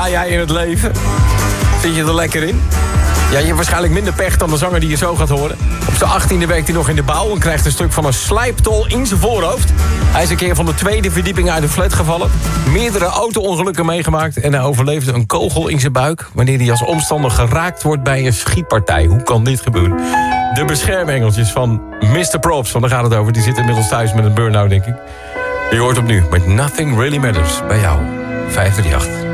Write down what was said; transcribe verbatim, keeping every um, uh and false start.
sta jij in het leven? Zit je er lekker in? Ja, je hebt waarschijnlijk minder pech dan de zanger die je zo gaat horen. Op zijn achttiende werkt hij nog in de bouw en krijgt een stuk van een slijptol in zijn voorhoofd. Hij is een keer van de tweede verdieping uit een flat gevallen. Meerdere auto-ongelukken meegemaakt en hij overleefde een kogel in zijn buik wanneer hij als omstander geraakt wordt bij een schietpartij. Hoe kan dit gebeuren? De beschermengeltjes van mister Props, want daar gaat het over. Die zitten inmiddels thuis met een burn-out, denk ik. Je hoort op nu met Nothing Really Matters bij jou. vijf drie acht.